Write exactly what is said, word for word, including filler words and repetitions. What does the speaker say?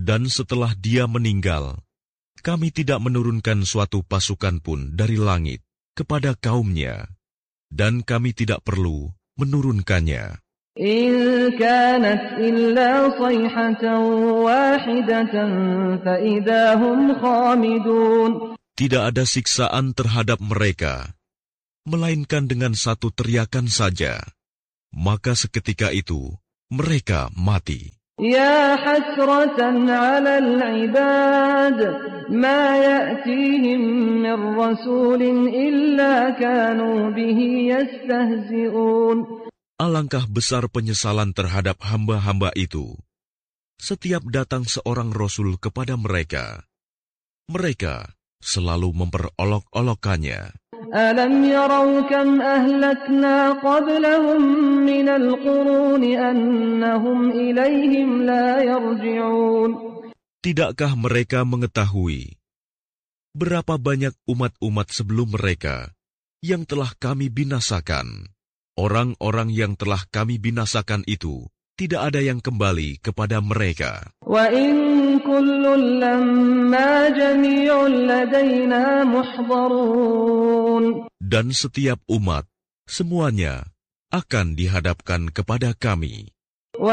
Dan setelah dia meninggal, kami tidak menurunkan suatu pasukan pun dari langit kepada kaumnya, dan kami tidak perlu menurunkannya. إن كانت إلا صيحة واحدة فإذا هم خامدون. Tidak ada siksaan terhadap mereka, melainkan dengan satu teriakan saja, maka seketika itu mereka mati. يا حسرة على العباد ما يأتيهم من رسول إلا كانوا به يستهزئون. Alangkah besar penyesalan terhadap hamba-hamba itu. Setiap datang seorang Rasul kepada mereka, mereka selalu memperolok-olokkannya. أَلَمْ يَرَوْا كَمْ أَهْلَكْنَا قَبْلَهُمْ مِنَ الْقُرُونِ أَنَّهُمْ إِلَيْهِمْ لَا يَرْجِعُونَ. Tidakkah mereka mengetahui berapa banyak umat-umat sebelum mereka yang telah kami binasakan? Orang-orang yang telah kami binasakan itu, tidak ada yang kembali kepada mereka. وَإِن كُلٌّ لَّمَّا جَمِيعٌ لَّدَيْنَا مُحْضَرُونَ. Dan setiap umat, semuanya akan dihadapkan kepada kami.